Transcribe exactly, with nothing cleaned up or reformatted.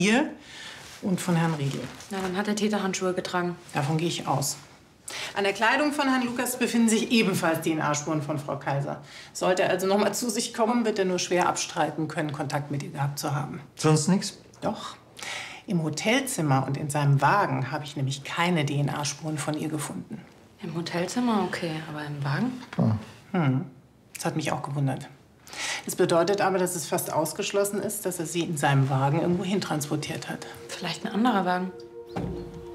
Ihr und von Herrn Riedel. Na, dann hat der Täter Handschuhe getragen. Davon gehe ich aus. An der Kleidung von Herrn Lukas befinden sich ebenfalls D N A-Spuren von Frau Kaiser. Sollte er also noch mal zu sich kommen, wird er nur schwer abstreiten können, Kontakt mit ihr gehabt zu haben. Sonst nichts? Doch. Im Hotelzimmer und in seinem Wagen habe ich nämlich keine D N A-Spuren von ihr gefunden. Im Hotelzimmer, okay, aber im Wagen? Oh. Hm. Das hat mich auch gewundert. Das bedeutet aber, dass es fast ausgeschlossen ist, dass er sie in seinem Wagen irgendwo hintransportiert hat. Vielleicht ein anderer Wagen.